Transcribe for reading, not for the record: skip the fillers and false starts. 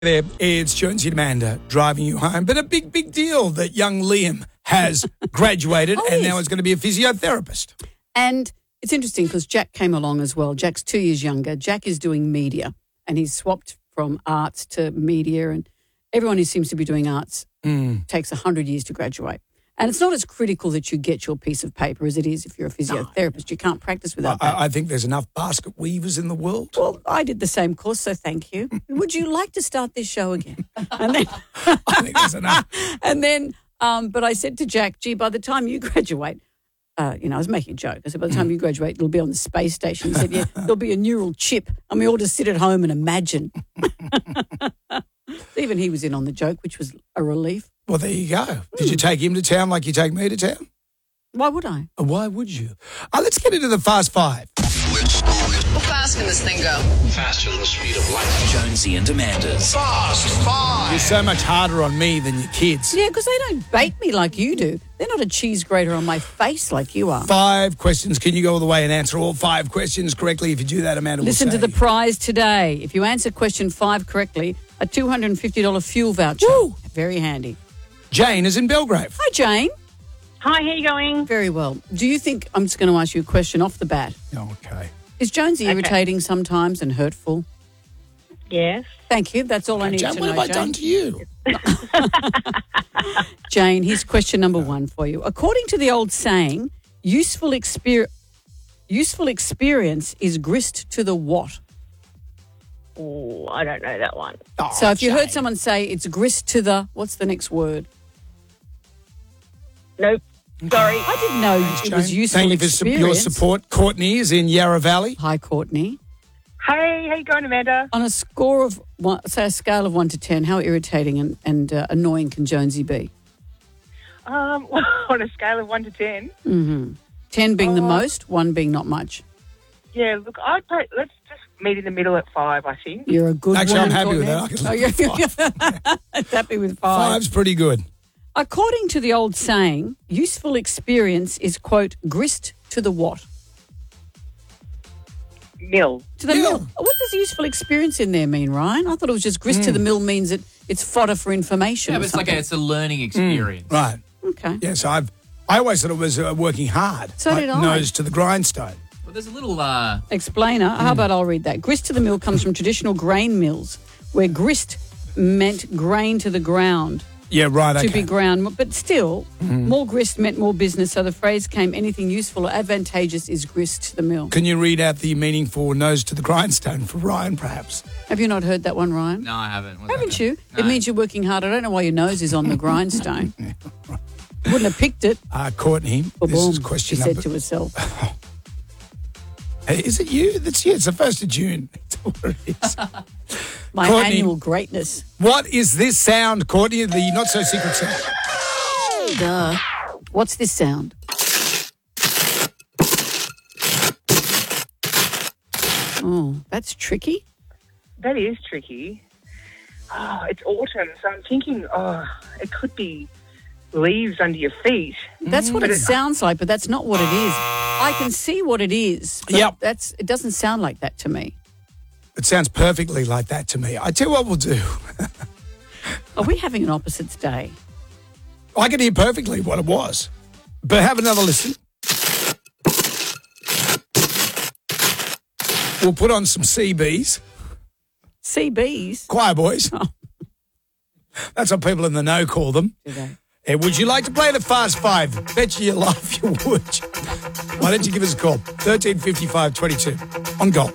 There, it's Jonesy and Amanda driving you home. But a big deal that young Liam has graduated and now is going to be a physiotherapist. And it's interesting because Jack came along as well. Jack's 2 years younger. Jack is doing media and he's swapped from arts to media, and everyone who seems to be doing arts takes 100 years to graduate. And it's not as critical that you get your piece of paper as it is if you're a physiotherapist. You can't practice without that. I think there's enough basket weavers in the world. Well, I did the same course, so thank you. Would you like to start this show again? And then, I think there's enough. And then, but I said to Jack, gee, by the time you graduate, I was making a joke. I said, by the time you graduate, it'll be on the space station. He said, yeah, there'll be a neural chip and we all just sit at home and imagine. Even he was in on the joke, which was a relief. Well, there you go. Did you take him to town like you take me to town? Why would I? Why would you? Let's get into the Fast Five. How fast can this thing go? Faster than the speed of light. Jonesy and Amanda's Fast Five. You're so much harder on me than your kids. Yeah, because they don't bake me like you do. They're not a cheese grater on my face like you are. 5 questions. Can you go all the way and answer all 5 questions correctly? If you do that, Amanda will Listen say. to the prize today. If you answer question 5 correctly, a $250 fuel voucher. Woo! Very handy. Jane is in Belgrave. Hi, Jane. Hi, how you going? Very well. Do you think, I'm just going to ask you a question off the bat. Oh, okay. Is Jonesy irritating sometimes and hurtful? Yes. Thank you. That's all I need Jane, to what know, have I Jane. done to you? Jane, here's question number 1 for you. According to the old saying, useful experience is grist to the what? Oh, I don't know that one. Oh, So if you Jane. heard someone say it's grist to the, what's the next word? Nope. Sorry. I didn't know it was Jane, useful thank you for experience. your support. Courtney is in Yarra Valley. Hi, Courtney. Hey, how you going, Amanda? On a score of, say a scale of 1 to 10, how irritating and annoying can Jonesy be? On a scale of 1 to 10. 10 being the most, 1 being not much. Yeah, look, let's just meet in the middle at 5, I think. You're a good Actually, I'm woman, happy with Courtney. that. I can live with 5. Happy with 5. 5's pretty good. According to the old saying, useful experience is, quote, grist to the what? Mill. To the Mill. mill. What does useful experience in there mean, Ryan? I thought it was just grist to the mill means that it's fodder for information. Yeah, or but it's like something. it's a learning experience. Right. Okay. Yes, I always thought it was working hard. So like did I. Nose to the grindstone. Well, there's a little Explainer. How about I'll read that? Grist to the mill comes from traditional grain mills, where grist meant grain to the ground. Yeah, right, okay. To be ground. But still, more grist meant more business, so the phrase came, anything useful or advantageous is grist to the mill. Can you read out the meaning for nose to the grindstone for Ryan, perhaps? Have you not heard that one, Ryan? no, I haven't. What's Haven't that? you? No. It means you're working hard. I don't know why your nose is on the grindstone. Wouldn't have picked it. Courtney, this is Boom, question she number... said to herself. Hey, is it you? That's you. It's the 1st of June. That's what it is. My Courtney. annual greatness. What is this sound, Courtney? The not-so-secret sound. Duh. What's this sound? Oh, that's tricky. That is tricky. Oh, it's autumn, so I'm thinking, it could be leaves under your feet. That's what it sounds like, but that's not what it is. I can see what it is. But Yep. it doesn't sound like that to me. It sounds perfectly like that to me. I tell you what we'll do. Are we having an opposites day? I can hear perfectly what it was. But have another listen. We'll put on some CBs. CBs? Choir boys. Oh. That's what people in the know call them. Do they? Hey, would you like to play the Fast Five? Bet you your life you would. Why don't you give us a call? 1355 22 on Gold.